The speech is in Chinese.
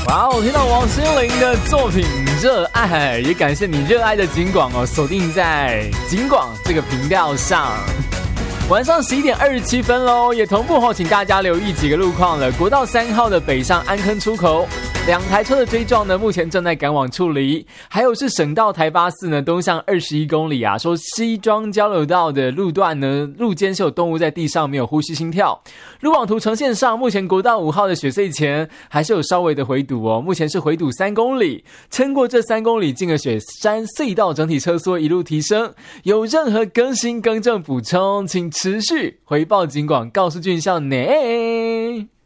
哇，我听到王心凌的作品《热爱》，也感谢你热爱的警广哦，锁定在警广这个频道上。晚上11点27分喽，也同步请大家留意几个路况了。国道3号的北上安坑出口，2台车的追撞呢，目前正在赶往处理。还有是省道台84呢，东向21公里啊，说西庄交流道的路段呢，路肩是有动物在地上没有呼吸心跳。路网图呈现上，目前国道5号的雪隧前还是有稍微的回堵哦，目前是回堵3公里，撑过这3公里进了雪山隧道，整体车速一路提升。有任何更新更正补充，请持续回报警广，告诉俊孝呢。